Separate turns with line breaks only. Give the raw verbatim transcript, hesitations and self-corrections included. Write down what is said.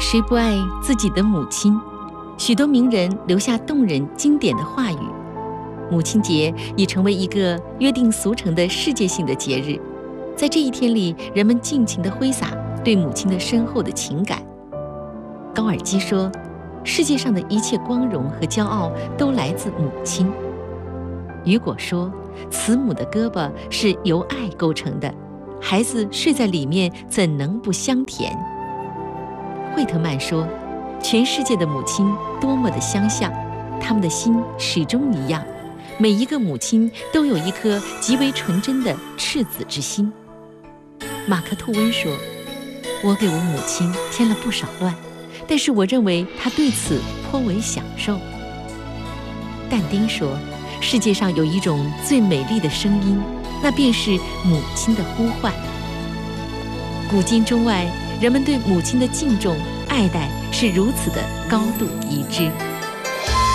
谁不爱自己的母亲？许多名人留下动人经典的话语。母亲节已成为一个约定俗成的世界性的节日，在这一天里，人们尽情地挥洒对母亲的深厚的情感。高尔基说，世界上的一切光荣和骄傲都来自母亲。雨果说，慈母的胳膊是由爱构成的，孩子睡在里面怎能不香甜？惠特曼说，全世界的母亲多么的相像，他们的心始终一样，每一个母亲都有一颗极为纯真的赤子之心。马克吐温说，我给我母亲添了不少乱，但是我认为她对此颇为享受。但丁说，世界上有一种最美丽的声音，那便是母亲的呼唤。古今中外，人们对母亲的敬重、爱戴是如此的高度一致。